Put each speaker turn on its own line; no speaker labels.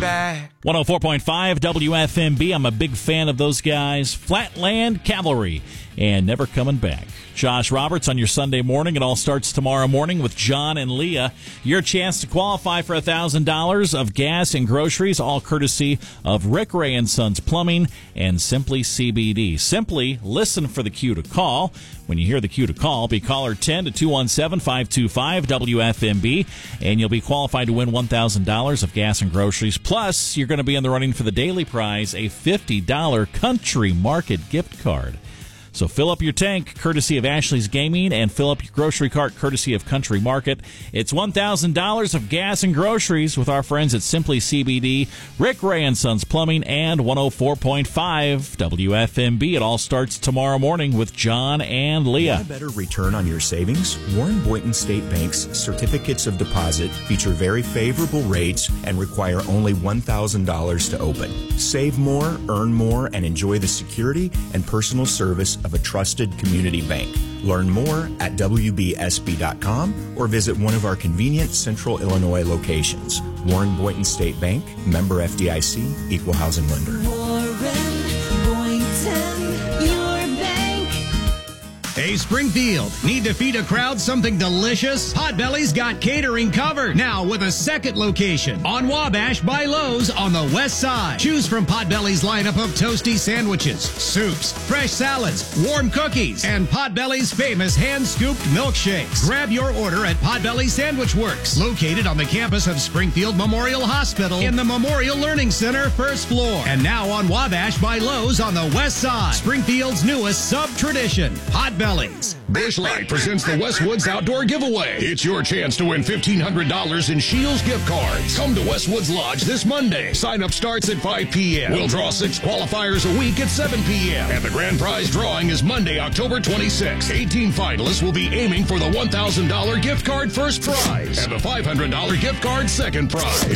back.
104.5 WFMB. I'm a big fan of those guys. Flatland Cavalry and Never Coming Back. Josh Roberts on your Sunday morning. It all starts tomorrow morning with John and Leah. Your chance to qualify for $1,000 of gas and groceries, all courtesy of Rick Ray and Sons Plumbing and Simply CBD. Simply listen for the cue to call. When you hear the cue to call, be caller 10 to 217-525-WFMB, and you'll be qualified to win $1,000 of gas and groceries. Plus, you're going to be in the running for the daily prize, a $50 Country Market gift card. So fill up your tank, courtesy of Ashley's Gaming, and fill up your grocery cart, courtesy of Country Market. It's $1,000 of gas and groceries with our friends at Simply CBD, Rick Ray and Sons Plumbing, and 104.5 WFMB. It all starts tomorrow morning with John and Leah.
Want a better return on your savings? Warren Boynton State Bank's certificates of deposit feature very favorable rates and require only $1,000 to open. Save more, earn more, and enjoy the security and personal service of a trusted community bank. Learn more at WBSB.com or visit one of our convenient Central Illinois locations. Warren Boynton State Bank, member FDIC, equal housing lender.
Warren Boynton, your bank.
Hey, Springfield, need to feed a crowd something delicious? Potbelly's got catering covered. Now with a second location on Wabash by Lowe's on the west side. Choose from Potbelly's lineup of toasty sandwiches, soups, fresh salads, warm cookies, and Potbelly's famous hand-scooped milkshakes. Grab your order at Potbelly Sandwich Works, located on the campus of Springfield Memorial Hospital in the Memorial Learning Center, first floor. And now on Wabash by Lowe's on the west side. Springfield's newest sub-tradition, Potbelly's.
Busch Light presents the Westwoods Outdoor Giveaway. It's your chance to win $1,500 in Shields gift cards. Come to Westwoods Lodge this Monday. Sign-up starts at 5 p.m. We'll draw 6 qualifiers a week at 7 p.m. And the grand prize drawing is Monday, October 26th. 18 finalists will be aiming for the $1,000 gift card first prize and the $500 gift card second prize.